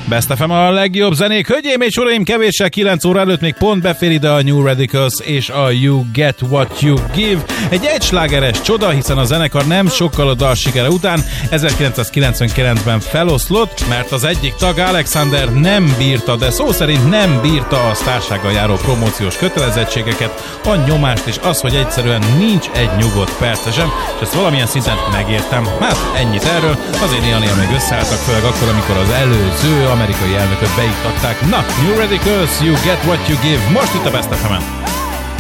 Best FM a legjobb zenék. Hölgyeim és uraim, kevéssel 9 óra előtt még pont befér ide a New Radicals és a You Get What You Give. Egy egyslágeres csoda, hiszen a zenekar nem sokkal a dal sikere után 1999-ben feloszlott, mert az egyik tag, Alexander, nem bírta, de szó szerint nem bírta a sztársággal járó promóciós kötelezettségeket, a nyomást és az, hogy egyszerűen nincs egy nyugodt perce sem, és ezt valamilyen szinten megértem. Hát ennyit erről, azért néha még összeálltak, főleg akkor, amikor az előző amerikai elnököt beiktatták. Na, New Radicals, You Get What You Give, most itt a Best FM-en.